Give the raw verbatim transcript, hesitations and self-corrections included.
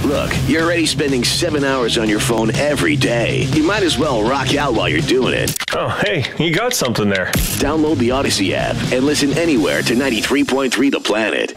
Look, you're already spending seven hours on your phone every day. You might as well rock out while you're doing it. Oh, hey, you got something there. Download the Odyssey app and listen anywhere to ninety-three point three The Planet.